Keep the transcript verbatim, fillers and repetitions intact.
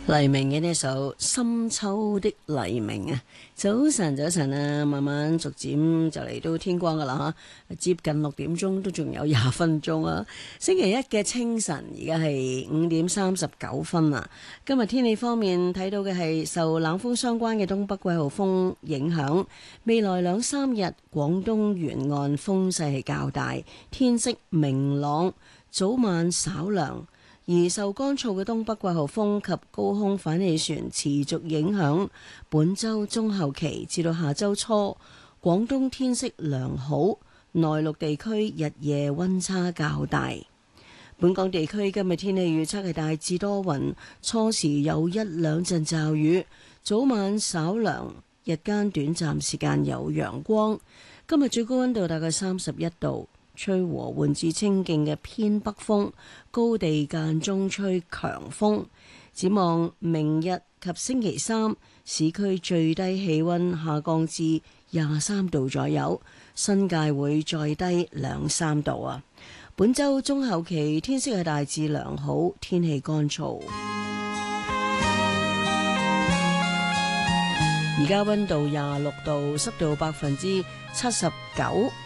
黎明嘅呢首《深秋的黎明》啊，早晨早晨啊，慢慢逐漸就嚟到天光噶啦吓，接近六點鐘都仲有廿分鐘啊。星期一嘅清晨，而家係五點三十九分啊。今日天氣方面睇到嘅係受冷鋒相關嘅東北季候風影響，未來兩三日廣東沿岸風勢係較大，天色明朗，早晚稍涼。而受乾燥嘅東北季候風及高空反氣旋持續影響，本週中後期至到下週初，廣東天色良好，內陸地區日夜溫差較大。本港地區今日天氣預測係大致多雲，初時有一兩陣驟雨，早晚稍涼，日間短暫時間有陽光。今日最高溫度大概三十一度。吹和緩至清勁嘅偏北風，高地間中吹強風。展望明日及星期三，市區最低氣溫下降至廿三度左右，新界會再低兩三度啊。本週中後期天色係大致良好，天氣乾燥。而家溫度廿六度，濕度百分之七十九。